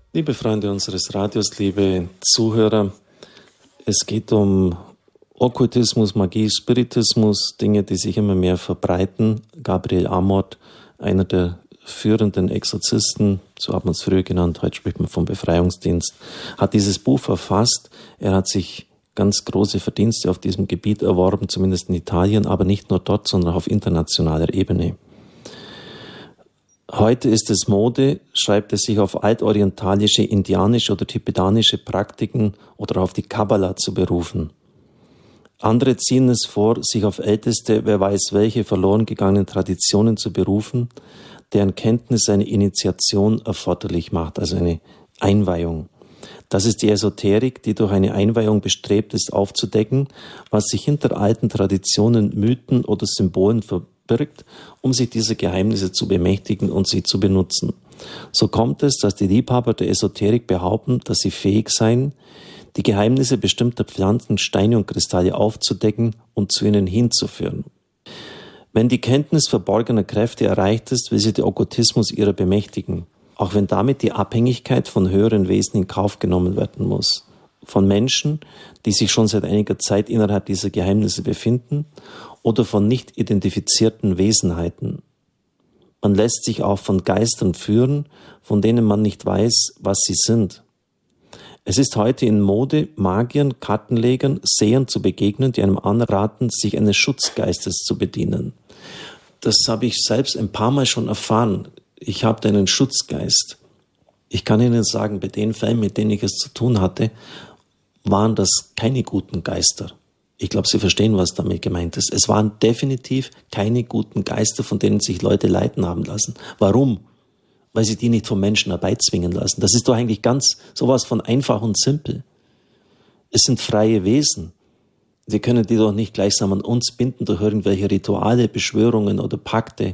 Liebe Freunde unseres Radios, liebe Zuhörer, es geht um Okkultismus, Magie, Spiritismus, Dinge, die sich immer mehr verbreiten. Gabriel Amort, einer der führenden Exorzisten, so hat man es früher genannt, heute spricht man vom Befreiungsdienst, hat dieses Buch verfasst. Er hat sich ganz große Verdienste auf diesem Gebiet erworben, zumindest in Italien, aber nicht nur dort, sondern auch auf internationaler Ebene. Heute ist es Mode, schreibt es sich auf altorientalische, indianische oder tibetanische Praktiken oder auf die Kabbala zu berufen. Andere ziehen es vor, sich auf älteste, wer weiß welche verloren gegangenen Traditionen zu berufen, deren Kenntnis eine Initiation erforderlich macht, also eine Einweihung. Das ist die Esoterik, die durch eine Einweihung bestrebt ist, aufzudecken, was sich hinter alten Traditionen, Mythen oder Symbolen verbirgt, um sich dieser Geheimnisse zu bemächtigen und sie zu benutzen. So kommt es, dass die Liebhaber der Esoterik behaupten, dass sie fähig seien, die Geheimnisse bestimmter Pflanzen, Steine und Kristalle aufzudecken und zu ihnen hinzuführen. Wenn die Kenntnis verborgener Kräfte erreicht ist, will sie den Okkultismus ihrer bemächtigen, auch wenn damit die Abhängigkeit von höheren Wesen in Kauf genommen werden muss. Von Menschen, die sich schon seit einiger Zeit innerhalb dieser Geheimnisse befinden, oder von nicht identifizierten Wesenheiten. Man lässt sich auch von Geistern führen, von denen man nicht weiß, was sie sind. Es ist heute in Mode, Magiern, Kartenlegern, Sehern zu begegnen, die einem anraten, sich eines Schutzgeistes zu bedienen. Das habe ich selbst ein paar Mal schon erfahren. Ich habe einen Schutzgeist. Ich kann Ihnen sagen, bei den Fällen, mit denen ich es zu tun hatte, waren das keine guten Geister. Ich glaube, Sie verstehen, was damit gemeint ist. Es waren definitiv keine guten Geister, von denen sich Leute leiten haben lassen. Warum? Weil sie die nicht vom Menschen herbeizwingen lassen. Das ist doch eigentlich ganz sowas von einfach und simpel. Es sind freie Wesen. Wir können die doch nicht gleichsam an uns binden durch irgendwelche Rituale, Beschwörungen oder Pakte.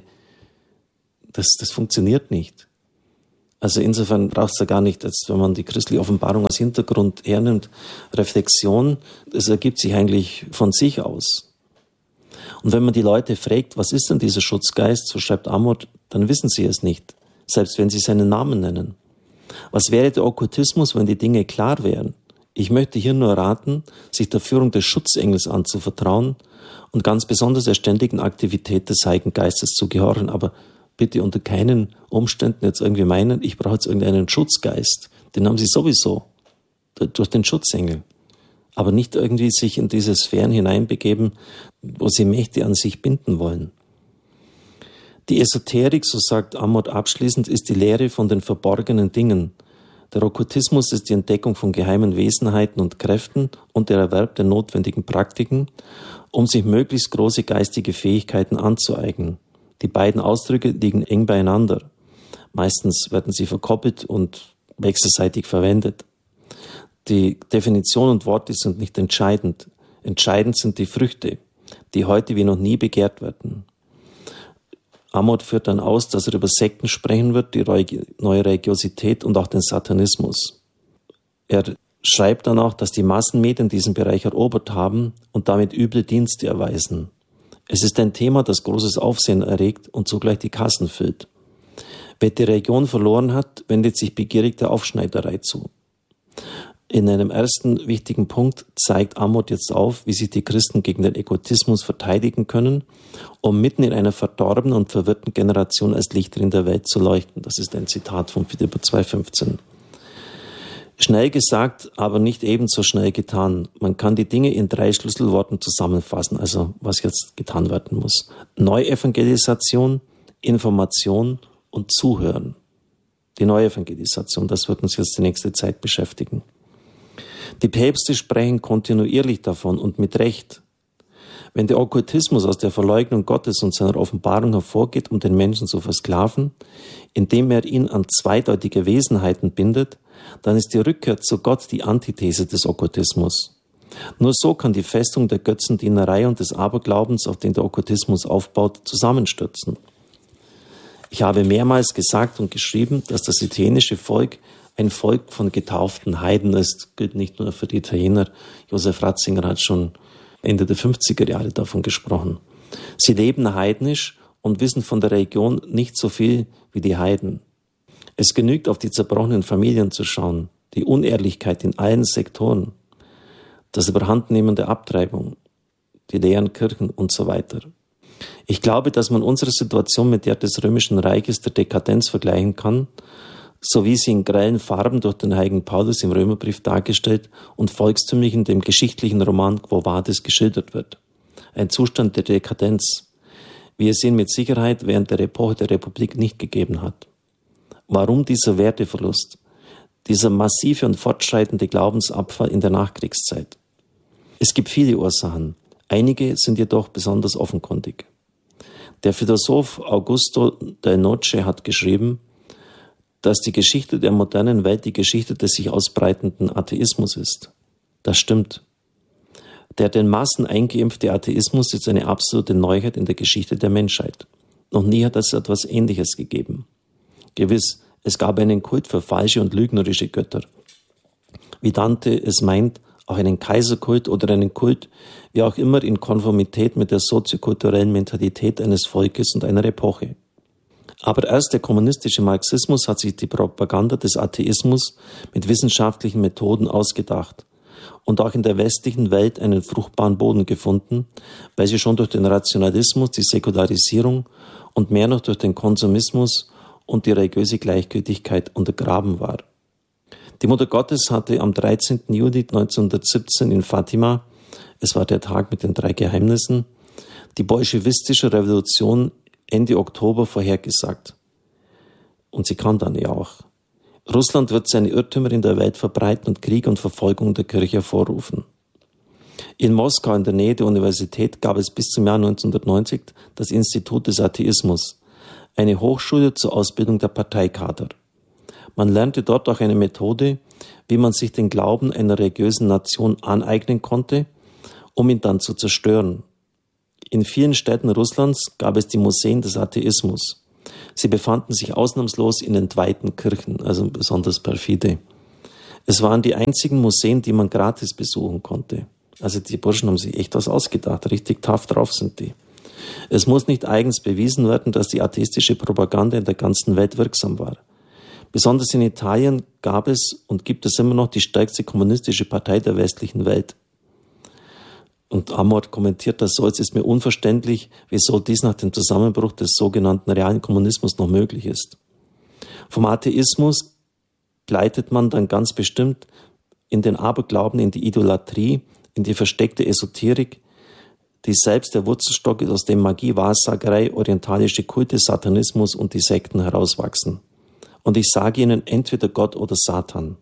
Das funktioniert nicht. Also insofern braucht es da gar nicht, als wenn man die christliche Offenbarung als Hintergrund hernimmt, Reflexion, das ergibt sich eigentlich von sich aus. Und wenn man die Leute fragt, was ist denn dieser Schutzgeist, so schreibt Amort, dann wissen sie es nicht, selbst wenn sie seinen Namen nennen. Was wäre der Okkultismus, wenn die Dinge klar wären? Ich möchte hier nur raten, sich der Führung des Schutzengels anzuvertrauen und ganz besonders der ständigen Aktivität des Heiligen Geistes zu gehorchen, aber bitte unter keinen Umständen jetzt irgendwie meinen, ich brauche jetzt irgendeinen Schutzgeist. Den haben sie sowieso durch den Schutzengel. Aber nicht irgendwie sich in diese Sphären hineinbegeben, wo sie Mächte an sich binden wollen. Die Esoterik, so sagt Amort abschließend, ist die Lehre von den verborgenen Dingen. Der Okkultismus ist die Entdeckung von geheimen Wesenheiten und Kräften und der Erwerb der notwendigen Praktiken, um sich möglichst große geistige Fähigkeiten anzueignen. Die beiden Ausdrücke liegen eng beieinander. Meistens werden sie verkoppelt und wechselseitig verwendet. Die Definition und Worte sind nicht entscheidend. Entscheidend sind die Früchte, die heute wie noch nie begehrt werden. Amort führt dann aus, dass er über Sekten sprechen wird, die neue Religiosität und auch den Satanismus. Er schreibt dann auch, dass die Massenmedien diesen Bereich erobert haben und damit üble Dienste erweisen. Es ist ein Thema, das großes Aufsehen erregt und zugleich die Kassen füllt. Wer die Religion verloren hat, wendet sich begierig der Aufschneiderei zu. In einem ersten wichtigen Punkt zeigt Amort jetzt auf, wie sich die Christen gegen den Okkultismus verteidigen können, um mitten in einer verdorbenen und verwirrten Generation als Lichter in der Welt zu leuchten. Das ist ein Zitat von Philipper 2,15. Schnell gesagt, aber nicht ebenso schnell getan. Man kann die Dinge in 3 Schlüsselworten zusammenfassen, also was jetzt getan werden muss. Neuevangelisation, Information und Zuhören. Die Neuevangelisation, das wird uns jetzt die nächste Zeit beschäftigen. Die Päpste sprechen kontinuierlich davon und mit Recht. Wenn der Okkultismus aus der Verleugnung Gottes und seiner Offenbarung hervorgeht, um den Menschen zu versklaven, indem er ihn an zweideutige Wesenheiten bindet, dann ist die Rückkehr zu Gott die Antithese des Okkultismus. Nur so kann die Festung der Götzendienerei und des Aberglaubens, auf den der Okkultismus aufbaut, zusammenstürzen. Ich habe mehrmals gesagt und geschrieben, dass das italienische Volk ein Volk von getauften Heiden ist, gilt nicht nur für die Italiener. Josef Ratzinger hat schon Ende der 50er Jahre davon gesprochen. Sie leben heidnisch und wissen von der Religion nicht so viel wie die Heiden. Es genügt, auf die zerbrochenen Familien zu schauen, die Unehrlichkeit in allen Sektoren, das Überhandnehmen der Abtreibung, die leeren Kirchen und so weiter. Ich glaube, dass man unsere Situation mit der des Römischen Reiches der Dekadenz vergleichen kann, so wie sie in grellen Farben durch den heiligen Paulus im Römerbrief dargestellt und volkstümlich in dem geschichtlichen Roman Quo Vadis geschildert wird. Ein Zustand der Dekadenz, wie es ihn mit Sicherheit während der Epoche der Republik nicht gegeben hat. Warum dieser Werteverlust, dieser massive und fortschreitende Glaubensabfall in der Nachkriegszeit? Es gibt viele Ursachen, einige sind jedoch besonders offenkundig. Der Philosoph Augusto Del Noce hat geschrieben, dass die Geschichte der modernen Welt die Geschichte des sich ausbreitenden Atheismus ist. Das stimmt. Der den Massen eingeimpfte Atheismus ist eine absolute Neuheit in der Geschichte der Menschheit. Noch nie hat es etwas Ähnliches gegeben. Gewiss, es gab einen Kult für falsche und lügnerische Götter. Wie Dante es meint, auch einen Kaiserkult oder einen Kult, wie auch immer in Konformität mit der soziokulturellen Mentalität eines Volkes und einer Epoche. Aber erst der kommunistische Marxismus hat sich die Propaganda des Atheismus mit wissenschaftlichen Methoden ausgedacht und auch in der westlichen Welt einen fruchtbaren Boden gefunden, weil sie schon durch den Rationalismus, die Säkularisierung und mehr noch durch den Konsumismus und die religiöse Gleichgültigkeit untergraben war. Die Mutter Gottes hatte am 13. Juli 1917 in Fatima, es war der Tag mit den 3 Geheimnissen, die bolschewistische Revolution Ende Oktober vorhergesagt. Und sie kann dann ja auch. Russland wird seine Irrtümer in der Welt verbreiten und Krieg und Verfolgung der Kirche hervorrufen. In Moskau in der Nähe der Universität gab es bis zum Jahr 1990 das Institut des Atheismus, eine Hochschule zur Ausbildung der Parteikader. Man lernte dort auch eine Methode, wie man sich den Glauben einer religiösen Nation aneignen konnte, um ihn dann zu zerstören. In vielen Städten Russlands gab es die Museen des Atheismus. Sie befanden sich ausnahmslos in entweihten Kirchen, also besonders perfide. Es waren die einzigen Museen, die man gratis besuchen konnte. Also die Burschen haben sich echt was ausgedacht, richtig tough drauf sind die. Es muss nicht eigens bewiesen werden, dass die atheistische Propaganda in der ganzen Welt wirksam war. Besonders in Italien gab es und gibt es immer noch die stärkste kommunistische Partei der westlichen Welt. Und Amor kommentiert das so, es ist mir unverständlich, wieso dies nach dem Zusammenbruch des sogenannten realen Kommunismus noch möglich ist. Vom Atheismus gleitet man dann ganz bestimmt in den Aberglauben, in die Idolatrie, in die versteckte Esoterik, die selbst der Wurzelstock ist, aus dem Magie, Wahrsagerei, orientalische Kulte, Satanismus und die Sekten herauswachsen. Und ich sage Ihnen, entweder Gott oder Satan.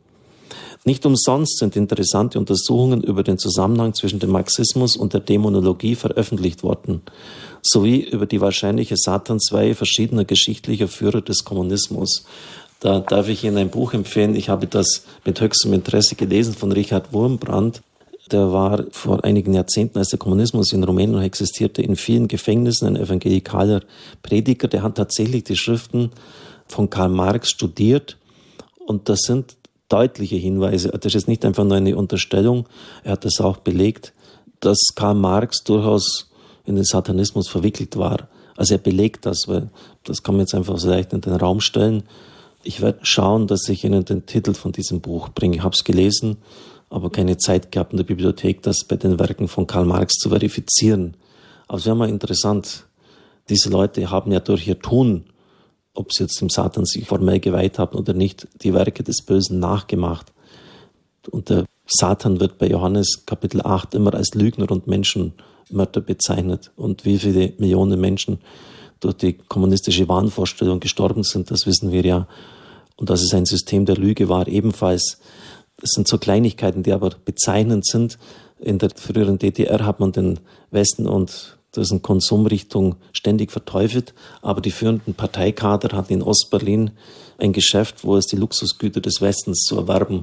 Nicht umsonst sind interessante Untersuchungen über den Zusammenhang zwischen dem Marxismus und der Dämonologie veröffentlicht worden, sowie über die wahrscheinliche Satansweihe verschiedener geschichtlicher Führer des Kommunismus. Da darf ich Ihnen ein Buch empfehlen. Ich habe das mit höchstem Interesse gelesen von Richard Wurmbrand. Der war vor einigen Jahrzehnten, als der Kommunismus in Rumänien noch existierte, in vielen Gefängnissen ein evangelikaler Prediger. Der hat tatsächlich die Schriften von Karl Marx studiert und das sind deutliche Hinweise. Das ist nicht einfach nur eine Unterstellung. Er hat das auch belegt, dass Karl Marx durchaus in den Satanismus verwickelt war. Also er belegt das, weil das kann man jetzt einfach so leicht in den Raum stellen. Ich werde schauen, dass ich Ihnen den Titel von diesem Buch bringe. Ich habe es gelesen, aber keine Zeit gehabt in der Bibliothek, das bei den Werken von Karl Marx zu verifizieren. Aber es wäre mal interessant. Diese Leute haben ja durch ihr Tun, ob sie jetzt dem Satan sich formell geweiht haben oder nicht, die Werke des Bösen nachgemacht. Und der Satan wird bei Johannes Kapitel 8 immer als Lügner und Menschenmörder bezeichnet. Und wie viele Millionen Menschen durch die kommunistische Wahnvorstellung gestorben sind, das wissen wir ja. Und dass es ein System der Lüge war, ebenfalls. Das sind so Kleinigkeiten, die aber bezeichnend sind. In der früheren DDR hat man den Westen und dessen Konsumrichtung ständig verteufelt, aber die führenden Parteikader hatten in Ostberlin ein Geschäft, wo es die Luxusgüter des Westens zu erwerben,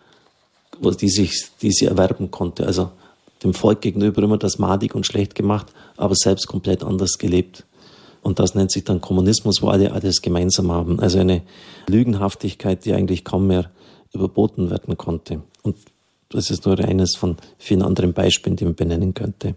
die sie erwerben konnte. Also dem Volk gegenüber immer das madig und schlecht gemacht, aber selbst komplett anders gelebt. Und das nennt sich dann Kommunismus, wo alle alles gemeinsam haben. Also eine Lügenhaftigkeit, die eigentlich kaum mehr überboten werden konnte. Und das ist nur eines von vielen anderen Beispielen, die man benennen könnte.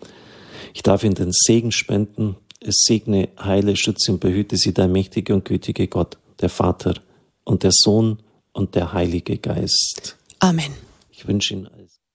Ich darf Ihnen den Segen spenden. Es segne, heile, schütze und behüte Sie der mächtige und gütige Gott, der Vater und der Sohn und der Heilige Geist. Amen. Ich wünsche Ihnen alles.